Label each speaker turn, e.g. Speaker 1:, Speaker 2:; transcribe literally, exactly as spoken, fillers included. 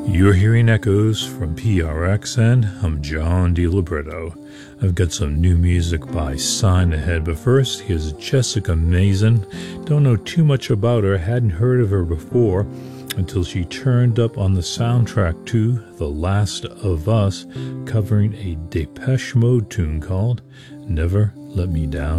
Speaker 1: You're hearing echoes from P R X, and I'm John DiLibretto. I've got some new music by Sign Ahead, but first, here's Jessica Mason. Don't know too much about her, hadn't heard of her before until she turned up on the soundtrack to The Last of Us, covering a Depeche Mode tune called Never Let Me Down